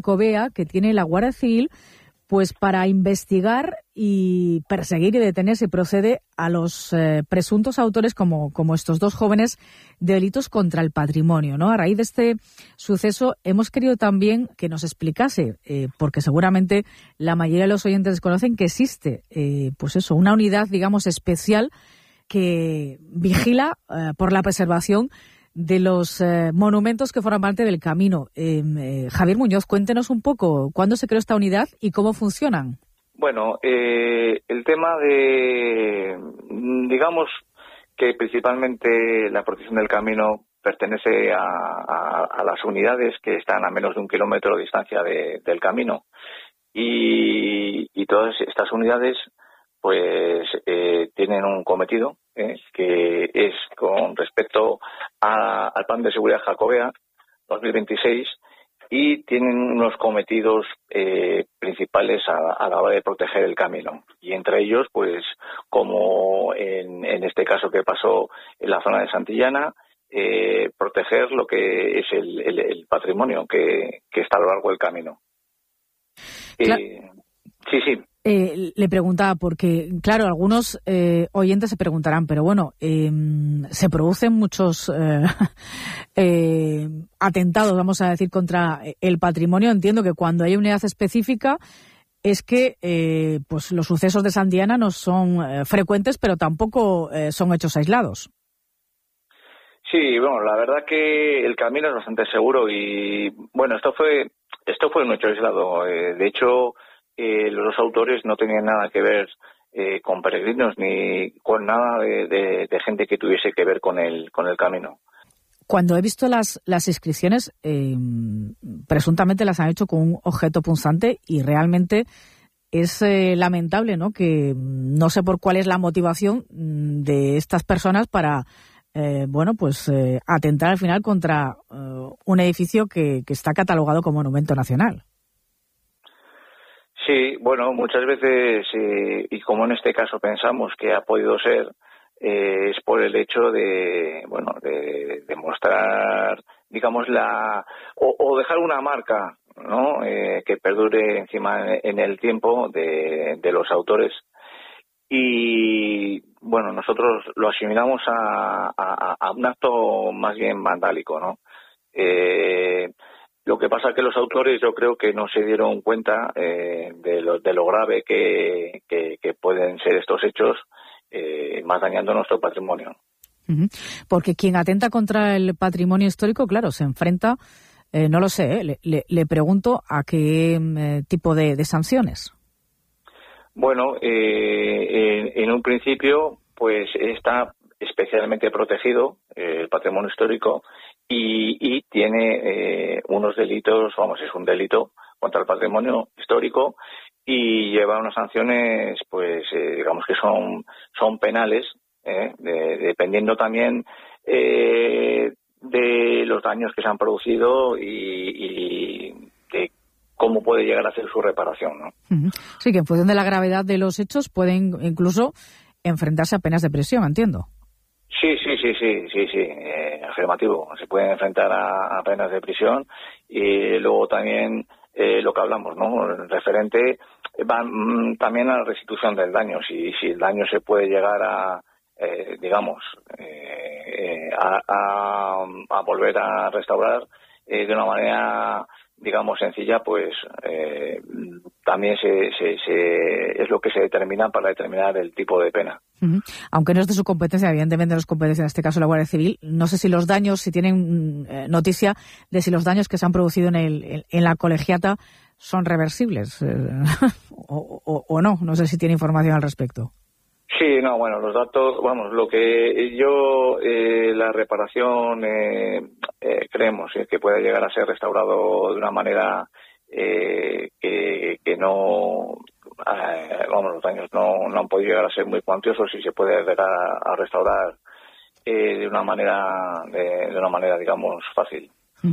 Jacobea que tiene la Guardia Civil pues para investigar y perseguir y detener, si procede, a los presuntos autores como estos dos jóvenes de delitos contra el patrimonio, ¿no? A raíz de este suceso hemos querido también que nos explicase, porque seguramente la mayoría de los oyentes desconocen que existe, pues eso, una unidad, digamos, especial que vigila por la preservación de los monumentos que forman parte del camino. Javier Muñoz, cuéntenos un poco cuándo se creó esta unidad y cómo funcionan. Bueno, el tema de, digamos que principalmente la protección del camino pertenece a las unidades que están a menos de 1 kilómetro de distancia del camino. Y todas estas unidades pues tienen un cometido que es con respecto al Plan de Seguridad Jacobea 2026 y tienen unos cometidos principales a la hora de proteger el camino. Y entre ellos, pues como en este caso que pasó en la zona de Santillana, proteger lo que es el patrimonio que está a lo largo del camino. Sí. Le preguntaba porque, claro, algunos oyentes se preguntarán, pero bueno, se producen muchos atentados, vamos a decir, contra el patrimonio. Entiendo que cuando hay unidad específica es que pues los sucesos de Santillana no son frecuentes, pero tampoco son hechos aislados. Sí, bueno, la verdad que el camino es bastante seguro y, bueno, esto fue un hecho aislado. De hecho, los dos autores no tenían nada que ver con peregrinos ni con nada de gente que tuviese que ver con el camino. Cuando he visto las inscripciones, presuntamente las han hecho con un objeto punzante y realmente es lamentable, ¿no? Que no sé por cuál es la motivación de estas personas para, atentar al final contra un edificio que está catalogado como monumento nacional. Sí, bueno, muchas veces, y como en este caso pensamos que ha podido ser, es por el hecho de mostrar, digamos, o dejar una marca, ¿no? Que perdure encima en el tiempo de los autores. Y, bueno, nosotros lo asimilamos a un acto más bien vandálico, ¿no? Lo que pasa es que los autores yo creo que no se dieron cuenta de lo grave que pueden ser estos hechos, más dañando nuestro patrimonio. Porque quien atenta contra el patrimonio histórico, claro, se enfrenta, no lo sé, le pregunto a qué tipo de sanciones. Bueno, en un principio pues está especialmente protegido el patrimonio histórico y tiene unos delitos, es un delito contra el patrimonio histórico y lleva unas sanciones, pues digamos que son penales, dependiendo también de los daños que se han producido y de cómo puede llegar a ser su reparación, ¿no? Sí, que en función de la gravedad de los hechos pueden incluso enfrentarse a penas de prisión, entiendo. Sí, afirmativo. Se pueden enfrentar a penas de prisión y luego también lo que hablamos, ¿no? Referente van también a la restitución del daño. Si el daño se puede llegar a volver a restaurar de una manera, digamos, sencilla, pues también es lo que se determina para determinar el tipo de pena. Aunque no es de su competencia, evidentemente no es competencia en este caso la Guardia Civil, no sé si los daños, si tienen noticia de si los daños que se han producido en la colegiata son reversibles o no sé si tiene información al respecto. Sí, no, bueno, los datos, lo que la reparación creemos que puede llegar a ser restaurado de una manera que no, los daños no han podido llegar a ser muy cuantiosos y se puede llegar a restaurar de una manera, digamos, fácil.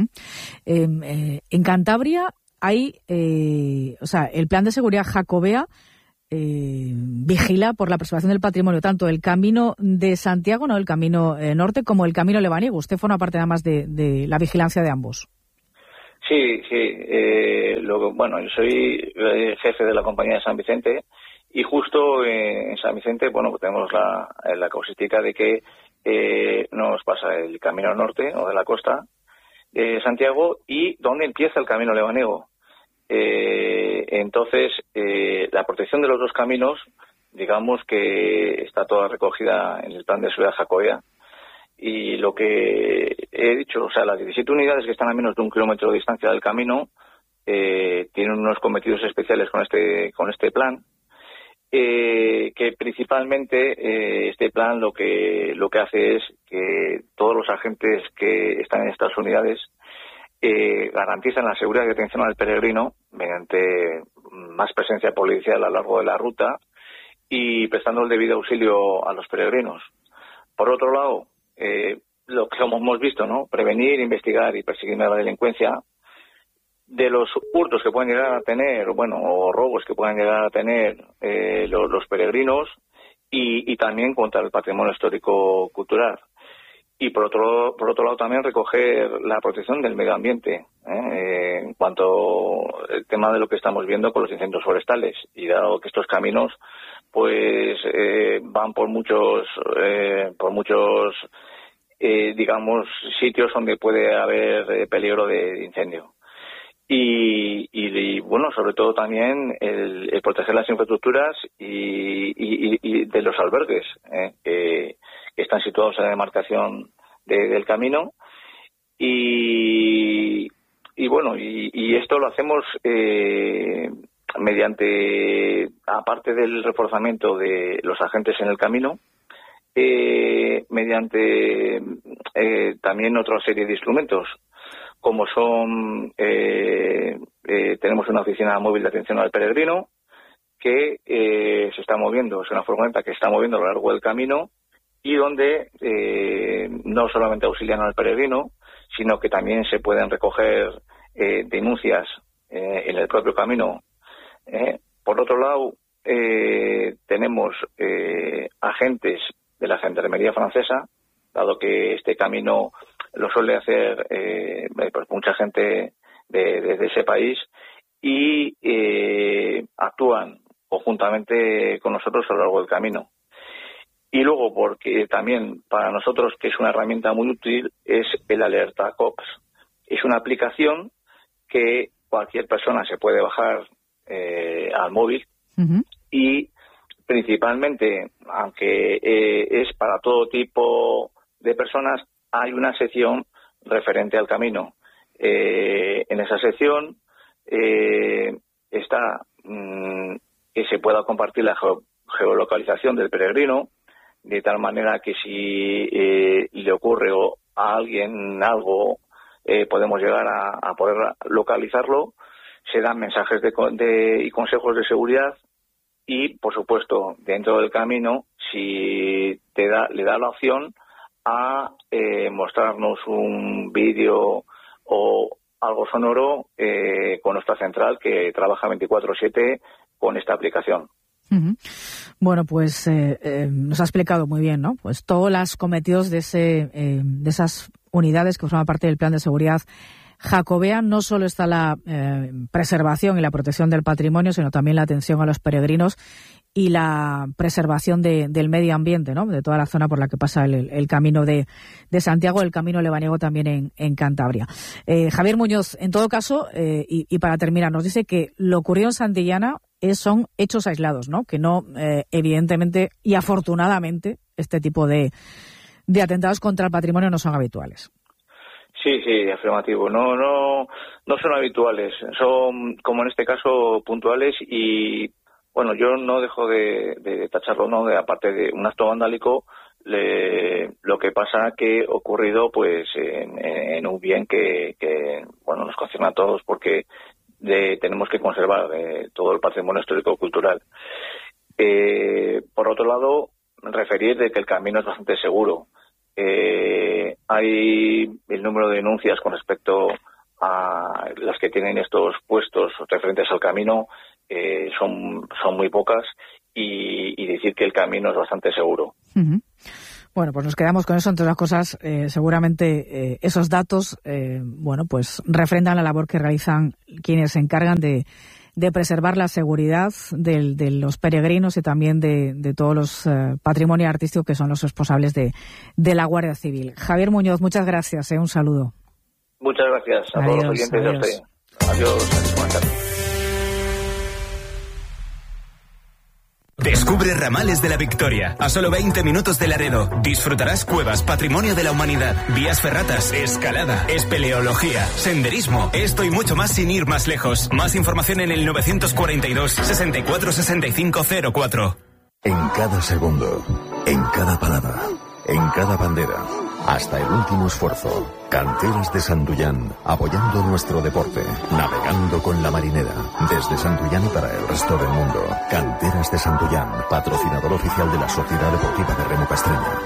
En Cantabria hay, el Plan de Seguridad Jacobea vigila por la preservación del patrimonio tanto el Camino de Santiago, el Camino Norte, como el Camino Lebaniego. Usted forma parte además de la vigilancia de ambos. Sí, sí. Bueno, yo soy jefe de la compañía de San Vicente y justo en San Vicente, bueno, pues tenemos la causística de que nos pasa el camino norte o de la costa de Santiago y dónde empieza el camino lebaniego. Entonces, la protección de los dos caminos, digamos que está toda recogida en el plan de seguridad jacobea. Y lo que he dicho, o sea, las 17 unidades que están a menos de 1 kilómetro de distancia del camino tienen unos cometidos especiales con este plan, que principalmente este plan lo que hace es que todos los agentes que están en estas unidades garantizan la seguridad y atención al peregrino mediante más presencia policial a lo largo de la ruta y prestando el debido auxilio a los peregrinos. Por otro lado, lo que hemos visto, ¿no? Prevenir, investigar y perseguir la delincuencia, de los hurtos que pueden llegar a tener, o robos que puedan llegar a tener los peregrinos y también contra el patrimonio histórico cultural. Y por otro lado también recoger la protección del medio ambiente, en cuanto al tema de lo que estamos viendo con los incendios forestales. Y dado que estos caminos pues van por muchos digamos sitios donde puede haber peligro de incendio. Y bueno, sobre todo también el proteger las infraestructuras y de los albergues que están situados en la demarcación del camino y esto lo hacemos mediante, aparte del reforzamiento de los agentes en el camino, mediante también otra serie de instrumentos, como son tenemos una oficina móvil de atención al peregrino que se está moviendo, es una furgoneta que se está moviendo a lo largo del camino y donde no solamente auxilian al peregrino, sino que también se pueden recoger denuncias en el propio camino. Por otro lado, tenemos agentes de la Gendarmería francesa, dado que este camino lo suele hacer pues mucha gente de ese país y actúan conjuntamente con nosotros a lo largo del camino. Y luego, porque también para nosotros, que es una herramienta muy útil, es el Alerta Cops. Es una aplicación que cualquier persona se puede bajar al móvil y principalmente, aunque es para todo tipo de personas, hay una sección referente al camino. En esa sección está que se pueda compartir la geolocalización del peregrino, de tal manera que si le ocurre a alguien algo, podemos llegar a poder localizarlo. Se dan mensajes y consejos de seguridad y, por supuesto, dentro del camino, si le da la opción a mostrarnos un vídeo o algo sonoro con nuestra central que trabaja 24/7 con esta aplicación. Bueno, pues nos ha explicado muy bien, ¿no? Pues todos los cometidos de esas unidades que forman parte del plan de seguridad jacobea. No solo está la preservación y la protección del patrimonio, sino también la atención a los peregrinos y la preservación del medio ambiente, ¿no? De toda la zona por la que pasa el camino de Santiago, el camino lebaniego también en Cantabria. Javier Muñoz, en todo caso, y para terminar, nos dice que lo ocurrido en Santillana son hechos aislados, ¿no? Que no, evidentemente y afortunadamente, este tipo de atentados contra el patrimonio no son habituales. Sí, afirmativo. No son habituales. Son, como en este caso, puntuales y, bueno, yo no dejo de tacharlo, ¿no? Aparte de un acto vandálico, lo que pasa que ha ocurrido, pues, en un bien que bueno, nos concierne a todos porque tenemos que conservar todo el patrimonio histórico-cultural. Por otro lado, referir de que el camino es bastante seguro. Hay el número de denuncias con respecto a las que tienen estos puestos referentes al camino son muy pocas y decir que el camino es bastante seguro. Bueno, pues nos quedamos con eso. Entre otras cosas, seguramente esos datos, pues refrendan la labor que realizan quienes se encargan de preservar la seguridad de los peregrinos y también de todos los patrimonios artísticos que son los responsables de la Guardia Civil. Javier Muñoz, muchas gracias. Un saludo. Muchas gracias a todos los oyentes de usted. Adiós. Buenas tardes. Descubre Ramales de la Victoria, a solo 20 minutos de Laredo. Disfrutarás cuevas, patrimonio de la humanidad, vías ferratas, escalada, espeleología, senderismo, esto y mucho más sin ir más lejos. Más información en el 942 64 65 04. En cada segundo, en cada parada, en cada bandera, hasta el último esfuerzo. Canteras de Santullán, apoyando nuestro deporte, navegando con la marinera, desde Santullán y para el resto del mundo. Canteras de Santullán, patrocinador oficial de la Sociedad Deportiva de Remo Castreña.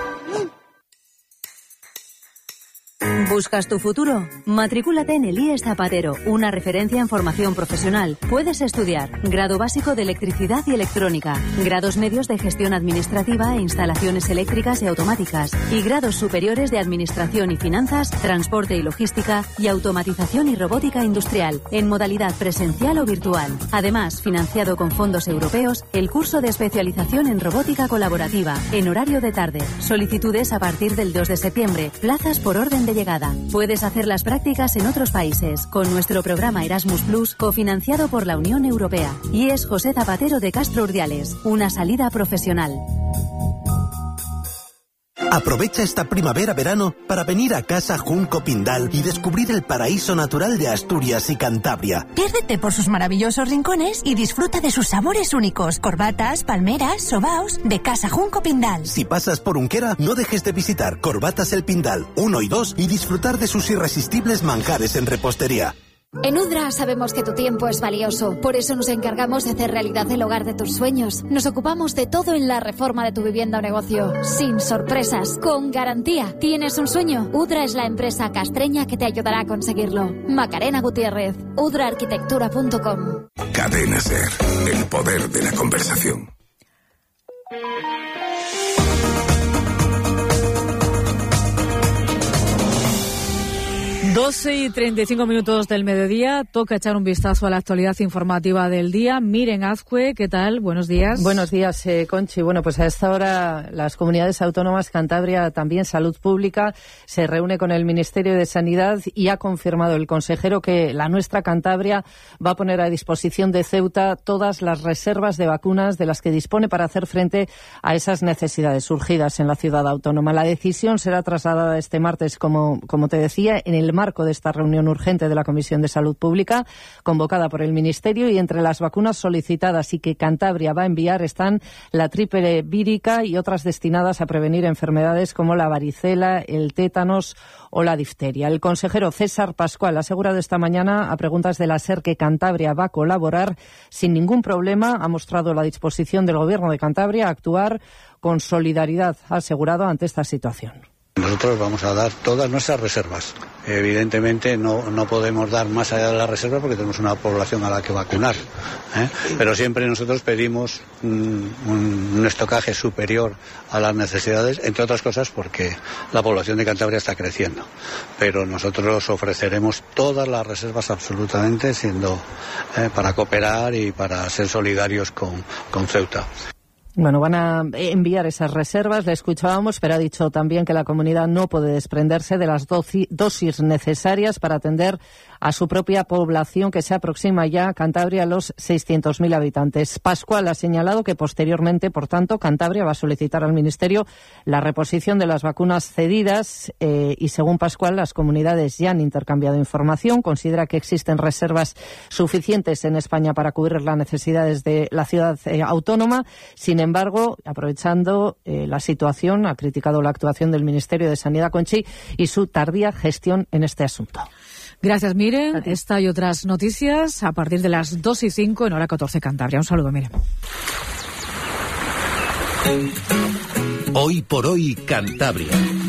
¿Buscas tu futuro? Matricúlate en el IES Zapatero, una referencia en formación profesional. Puedes estudiar grado básico de electricidad y electrónica, grados medios de gestión administrativa e instalaciones eléctricas y automáticas, y grados superiores de administración y finanzas, transporte y logística, y automatización y robótica industrial, en modalidad presencial o virtual. Además, financiado con fondos europeos, el curso de especialización en robótica colaborativa, en horario de tarde. Solicitudes a partir del 2 de septiembre, plazas por orden de llegada. Puedes hacer las prácticas en otros países con nuestro programa Erasmus Plus, cofinanciado por la Unión Europea. Y es José Zapatero de Castro Urdiales, una salida profesional. Aprovecha esta primavera-verano para venir a Casa Junco Pindal y descubrir el paraíso natural de Asturias y Cantabria. Piérdete por sus maravillosos rincones y disfruta de sus sabores únicos. Corbatas, palmeras, sobaos, de Casa Junco Pindal. Si pasas por Unquera, no dejes de visitar Corbatas El Pindal 1 y 2 y disfrutar de sus irresistibles manjares en repostería. En Udra sabemos que tu tiempo es valioso, por eso nos encargamos de hacer realidad el hogar de tus sueños. Nos ocupamos de todo en la reforma de tu vivienda o negocio, sin sorpresas, con garantía. ¿Tienes un sueño? Udra es la empresa castreña que te ayudará a conseguirlo. Macarena Gutiérrez, udraarquitectura.com. Cadena SER, el poder de la conversación. Doce y 35 minutos del mediodía, toca echar un vistazo a la actualidad informativa del día. Miren Azcue, ¿qué tal? Buenos días. Buenos días, Conchi. Bueno, pues a esta hora las comunidades autónomas, Cantabria, también Salud Pública, se reúne con el Ministerio de Sanidad y ha confirmado el consejero que la nuestra Cantabria va a poner a disposición de Ceuta todas las reservas de vacunas de las que dispone para hacer frente a esas necesidades surgidas en la ciudad autónoma. La decisión será trasladada este martes, como te decía, en el marco de esta reunión urgente de la Comisión de Salud Pública convocada por el Ministerio, y entre las vacunas solicitadas y que Cantabria va a enviar están la tríplice vírica y otras destinadas a prevenir enfermedades como la varicela, el tétanos o la difteria. El consejero César Pascual ha asegurado esta mañana a preguntas de la SER que Cantabria va a colaborar sin ningún problema. Ha mostrado la disposición del Gobierno de Cantabria a actuar con solidaridad, ha asegurado, ante esta situación. Nosotros vamos a dar todas nuestras reservas. Evidentemente no podemos dar más allá de la reserva porque tenemos una población a la que vacunar, pero siempre nosotros pedimos un estocaje superior a las necesidades, entre otras cosas porque la población de Cantabria está creciendo. Pero nosotros ofreceremos todas las reservas absolutamente, siendo para cooperar y para ser solidarios con Ceuta. Bueno, van a enviar esas reservas, le escuchábamos, pero ha dicho también que la comunidad no puede desprenderse de las dosis necesarias para atender a su propia población, que se aproxima ya a Cantabria a los 600.000 habitantes. Pascual ha señalado que posteriormente, por tanto, Cantabria va a solicitar al Ministerio la reposición de las vacunas cedidas y, según Pascual, las comunidades ya han intercambiado información. Considera que existen reservas suficientes en España para cubrir las necesidades de la ciudad autónoma. Sin embargo, aprovechando la situación, ha criticado la actuación del Ministerio de Sanidad, Conchi, y su tardía gestión en este asunto. Gracias, Miren. Esta y otras noticias a partir de las 2:05 en hora 14 Cantabria. Un saludo, Miren. Hoy por hoy, Cantabria.